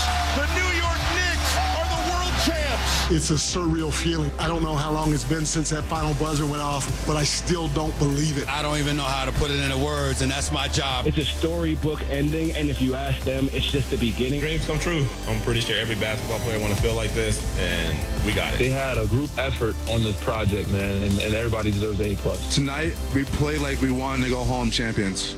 Yankees. The New York Knicks are the world champs. It's a surreal feeling. I don't know how long it's been since that final buzzer went off, but I still don't believe it. I don't even know how to put it into words, and that's my job. It's a storybook ending, and if you ask them, it's just the beginning. Dreams come true. I'm pretty sure every basketball player want to feel like this, and we got it. They had a group effort on this project, man, and everybody deserves an A+. Tonight, we play like we wanted to go home champions.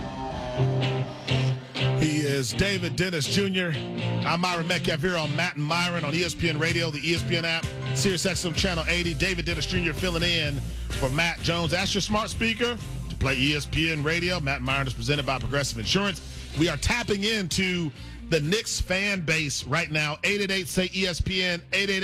He is David Dennis Jr. I'm Myron Metcalf here on Matt and Myron on ESPN Radio, the ESPN app, SiriusXM Channel 80. David Dennis Jr. filling in for Matt Jones. Ask your smart speaker to play ESPN Radio. Matt and Myron is presented by Progressive Insurance. We are tapping into the Knicks fan base right now. 888-SAY-ESPN,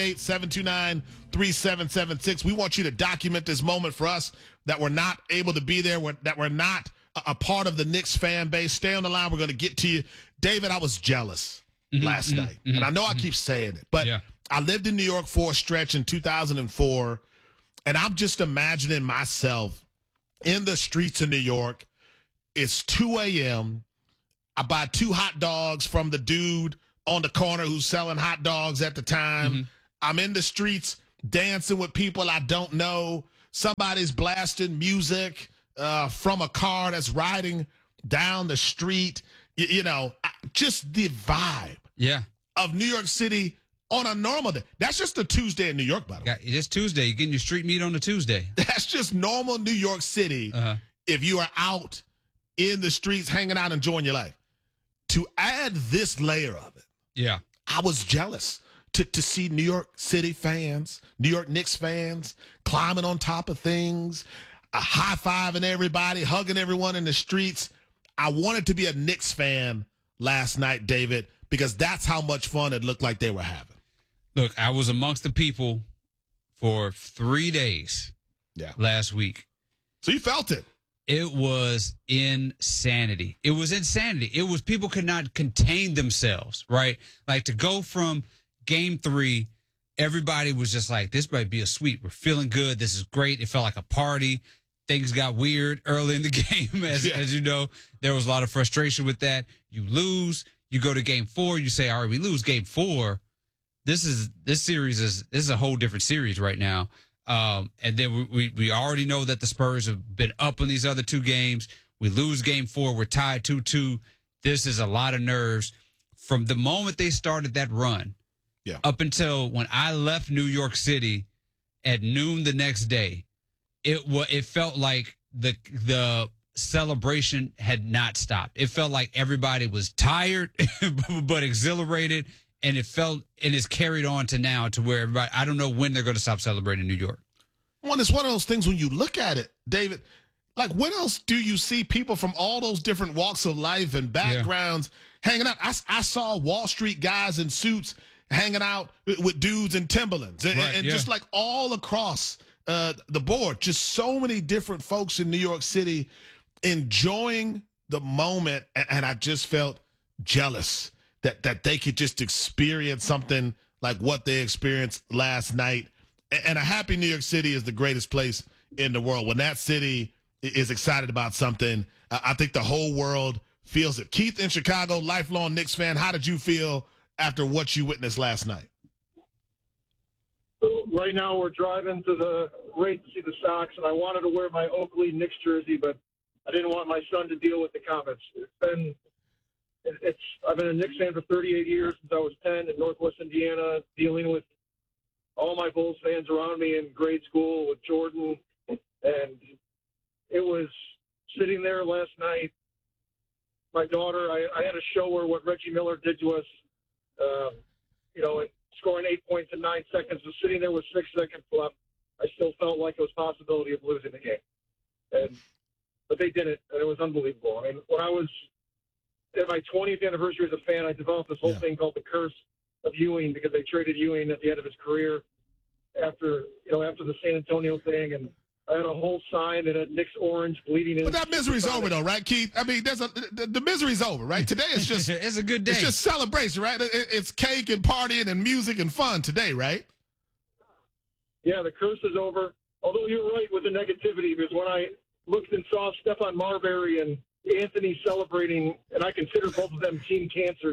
888-729-3776. We want you to document this moment for us that we're not able to be there, that we're not a part of the Knicks fan base. Stay on the line. We're going to get to you. David, I was jealous last night. And I know I keep saying it, but I lived in New York for a stretch in 2004, and I'm just imagining myself in the streets of New York. It's 2 a.m. I buy 2 hot dogs from the dude on the corner who's selling hot dogs at the time. I'm in the streets dancing with people I don't know. Somebody's blasting music from a car that's riding down the street. Just the vibe of New York City on a normal day. That's just a Tuesday in New York, by the way. It's Tuesday. You're getting your street meat on a Tuesday. That's just normal New York City if you are out in the streets hanging out, enjoying your life. To add this layer of it, I was jealous to see New York City fans, New York Knicks fans climbing on top of things, high-fiving everybody, hugging everyone in the streets. I wanted to be a Knicks fan last night, David, because that's how much fun it looked like they were having. Look, I was amongst the people for 3 days last week. So you felt it. It was insanity. It was insanity. It was people could not contain themselves, right? Like to go from game 3, everybody was just like, this might be a sweep. We're feeling good. This is great. It felt like a party. Things got weird early in the game. As you know, there was a lot of frustration with that. You lose. You go to game 4. You say, all right, we lose game 4. This is a whole different series right now. And then we already know that the Spurs have been up in these other 2 games. We lose game 4. We're tied 2-2. This is a lot of nerves. From the moment they started that run up until when I left New York City at noon the next day, it felt like the celebration had not stopped. It felt like everybody was tired but exhilarated. And it's carried on to now to where everybody, I don't know when they're going to stop celebrating New York. Well, it's one of those things when you look at it, David, like when else do you see people from all those different walks of life and backgrounds hanging out? I saw Wall Street guys in suits hanging out with dudes in Timberlands and just like all across the board, just so many different folks in New York City enjoying the moment. And I just felt jealous that they could just experience something like what they experienced last night. And a happy New York City is the greatest place in the world. When that city is excited about something, I think the whole world feels it. Keith in Chicago, lifelong Knicks fan, how did you feel after what you witnessed last night? Right now we're driving to the rate to see the Sox, and I wanted to wear my Oakley Knicks jersey, but I didn't want my son to deal with the comments. I've been a Knicks fan for 38 years since I was 10 in Northwest Indiana, dealing with all my Bulls fans around me in grade school with Jordan. And it was sitting there last night. My daughter, I had to show her what Reggie Miller did to us, and scoring 8 points in 9 seconds. Was sitting there with 6 seconds left. I still felt like it was a possibility of losing the game. But they did it, and it was unbelievable. I mean, when I was at my 20th anniversary as a fan, I developed this whole thing called the curse of Ewing, because they traded Ewing at the end of his career after the San Antonio thing, and I had a whole sign that had Knicks orange bleeding in. But that misery's over, though, right, Keith? I mean, the misery's over, right? Today is just it's a good day. It's just celebration, right? It's cake and partying and music and fun today, right? Yeah, the curse is over. Although you're right with the negativity, because when I looked and saw Stephon Marbury and Anthony celebrating, and I consider both of them team cancers,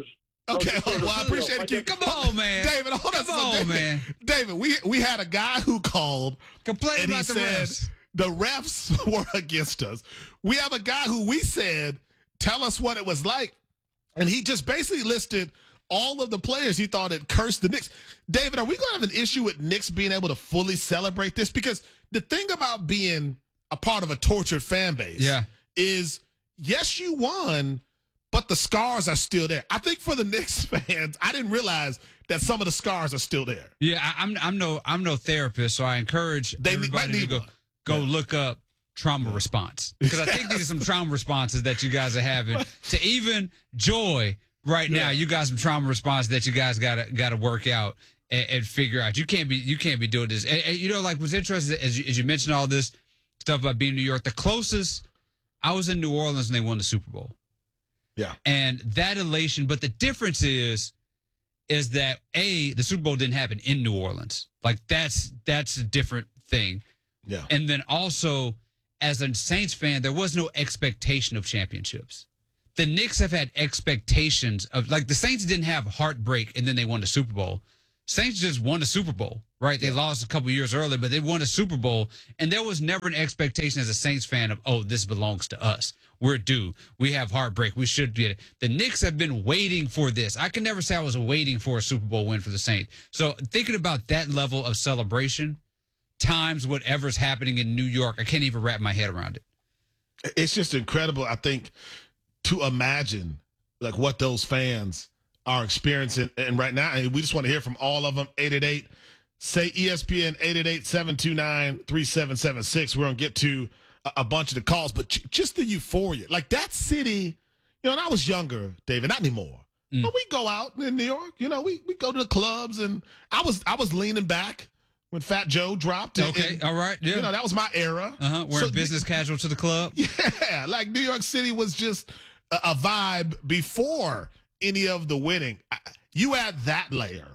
Okay, well, I appreciate it, Q. Come on, man. David, hold on. Come on, man. David, we had a guy who called Complain and he about the said refs. the refs were against us. We have a guy who we said, tell us what it was like. And he just basically listed all of the players he thought had cursed the Knicks. David, are we going to have an issue with Knicks being able to fully celebrate this? Because the thing about being a part of a tortured fan base is, yes, you won, but the scars are still there. I think for the Knicks fans, I didn't realize that some of the scars are still there. Yeah, I'm no therapist, so I encourage everybody to go look up trauma response, because I think these are some trauma responses that you guys are having. To even Joy right now, you got some trauma response that you guys gotta work out and figure out. You can't be doing this. And you know, like, what's interesting as you mentioned all this stuff about being in New York. The closest I was in New Orleans and they won the Super Bowl. Yeah, and that elation. But the difference is that the Super Bowl didn't happen in New Orleans. Like, that's a different thing. Yeah, and then also, as a Saints fan, there was no expectation of championships. The Knicks have had expectations of, like, the Saints didn't have heartbreak and then they won the Super Bowl. Saints just won the Super Bowl, right? They lost a couple years earlier, but they won a Super Bowl. And there was never an expectation as a Saints fan of, oh, this belongs to us. We're due. We have heartbreak. We should be it. The Knicks have been waiting for this. I can never say I was waiting for a Super Bowl win for the Saints. So thinking about that level of celebration times whatever's happening in New York, I can't even wrap my head around it. It's just incredible, I think, to imagine like what those fans are experiencing. And right now, and we just want to hear from all of them. 888 say ESPN, 888-729-3776. We're going to get to a bunch of the calls, but just the euphoria. Like, that city, you know, when I was younger, David, not anymore. But we go out in New York, you know, we go to the clubs, and I was leaning back when Fat Joe dropped. Okay, all right. Yeah. You know, that was my era. Wearing business casual to the club. Yeah, like New York City was just a vibe before any of the winning. You add that layer.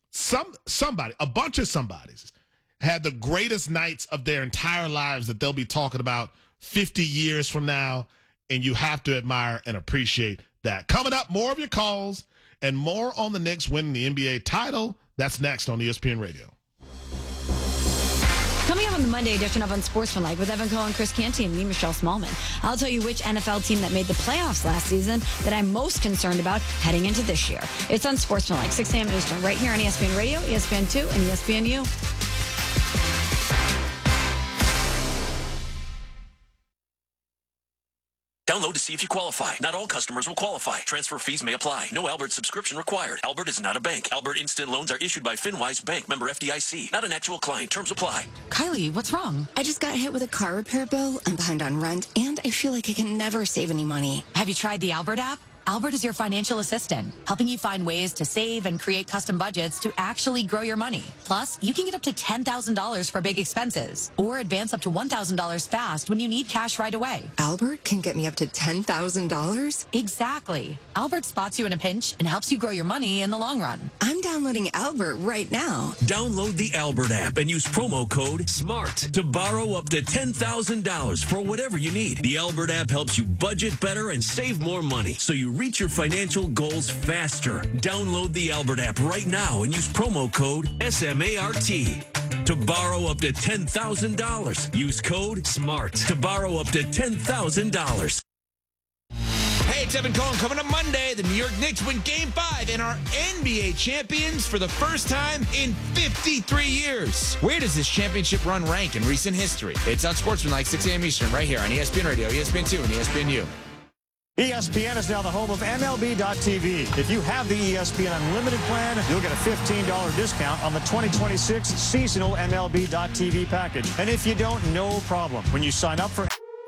A bunch of somebodies had the greatest nights of their entire lives that they'll be talking about 50 years from now, and you have to admire and appreciate that. Coming up, more of your calls and more on the Knicks winning the NBA title. That's next on ESPN Radio. Coming up on the Monday edition of Unsportsmanlike with Evan Cohen, Chris Canty, and me, Michelle Smallman. I'll tell you which NFL team that made the playoffs last season that I'm most concerned about heading into this year. It's Unsportsmanlike, 6 a.m. Eastern, right here on ESPN Radio, ESPN2, and ESPNU. Download to see if you qualify. Not all customers will qualify. Transfer fees may apply. No Albert subscription required. Albert is not a bank. Albert Instant Loans are issued by FinWise Bank, member FDIC. Not an actual client. Terms apply. Kylie, what's wrong? I just got hit with a car repair bill. I'm behind on rent, and I feel like I can never save any money. Have you tried the Albert app? Albert is your financial assistant, helping you find ways to save and create custom budgets to actually grow your money. Plus, you can get up to $10,000 for big expenses or advance up to $1,000 fast when you need cash right away. Albert can get me up to $10,000? Exactly. Albert spots you in a pinch and helps you grow your money in the long run. I'm downloading Albert right now. Download the Albert app and use promo code SMART to borrow up to $10,000 for whatever you need. The Albert app helps you budget better and save more money, so you reach your financial goals faster. Download the Albert app right now and use promo code SMART to borrow up to $10,000. Use code SMART to borrow up to $10,000. Hey, it's Evan Cohen. Coming up Monday, the New York Knicks win Game 5 and are NBA champions for the first time in 53 years. Where does this championship run rank in recent history? It's on Sportsmanlike, 6 a.m. Eastern, right here on ESPN Radio, ESPN2, and ESPNU. ESPN is now the home of MLB.tv. If you have the ESPN Unlimited plan, you'll get a $15 discount on the 2026 seasonal MLB.tv package. And if you don't, no problem. When you sign up for...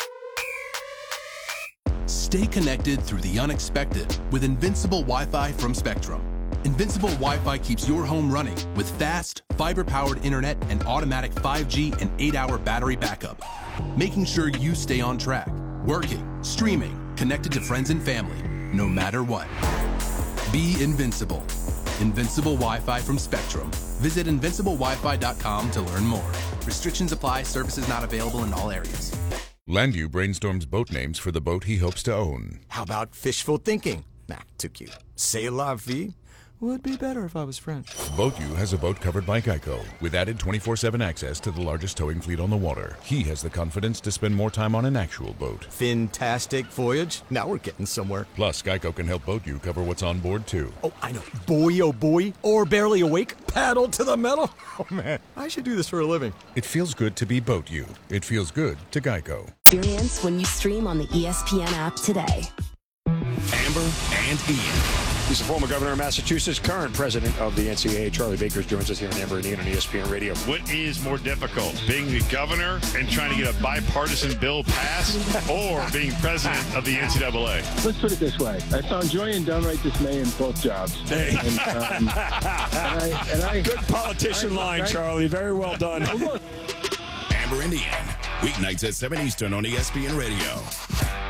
Stay connected through the unexpected with Invincible Wi-Fi from Spectrum. Invincible Wi-Fi keeps your home running with fast, fiber-powered internet and automatic 5G and 8-hour battery backup, making sure you stay on track, working, streaming, connected to friends and family, no matter what. Be invincible. Invincible Wi-Fi from Spectrum. Visit invinciblewifi.com to learn more. Restrictions apply. Services not available in all areas. Landu brainstorms boat names for the boat he hopes to own. How about fishful thinking? Nah, too cute. C'est la vie? Would be better if I was French. Boat U has a boat covered by Geico with added 24/7 access to the largest towing fleet on the water. He has the confidence to spend more time on an actual boat. Fantastic voyage. Now we're getting somewhere. Plus, Geico can help Boat U cover what's on board, too. Oh, I know. Boy, oh boy. Or barely awake. Paddle to the metal. Oh, man. I should do this for a living. It feels good to be Boat U. It feels good to Geico. Experience when you stream on the ESPN app today. Amber and Ian. He's the former governor of Massachusetts, current president of the NCAA. Charlie Baker joins us here on Amber and Ian on ESPN Radio. What is more difficult, being the governor and trying to get a bipartisan bill passed, or being president of the NCAA? Let's put it this way. I found joy and downright dismay in both jobs. Hey. Good politician line, Charlie. Very well done. Amber and Ian, weeknights at 7 Eastern on ESPN Radio.